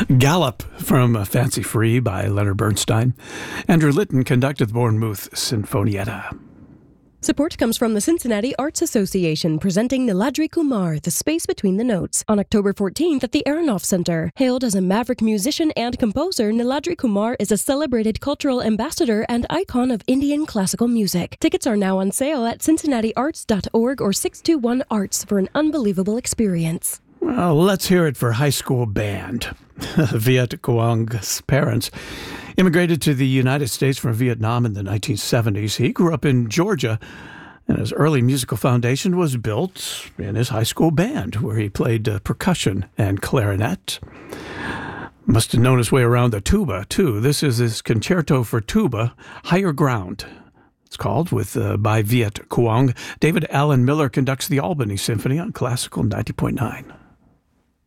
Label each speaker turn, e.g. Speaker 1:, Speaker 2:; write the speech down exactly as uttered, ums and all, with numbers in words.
Speaker 1: Gallop from uh, Fancy Free by Leonard Bernstein. Andrew Litton conducted the Bournemouth Sinfonietta.
Speaker 2: Support comes from the Cincinnati Arts Association, presenting Niladri Kumar, The Space Between the Notes, on October fourteenth at the Aronoff Center. Hailed as a maverick musician and composer, Niladri Kumar is a celebrated cultural ambassador and icon of Indian classical music. Tickets are now on sale at cincinnati arts dot org or six two one arts for an unbelievable experience.
Speaker 1: Well, let's hear it for high school band. Viet Cuong's parents immigrated to the United States from Vietnam in the nineteen seventies. He grew up in Georgia, and his early musical foundation was built in his high school band, where he played uh, percussion and clarinet. Must have known his way around the tuba, too. This is his concerto for tuba, Higher Ground. It's called, with uh, by Viet Cuong. David Allen Miller conducts the Albany Symphony on Classical ninety point nine.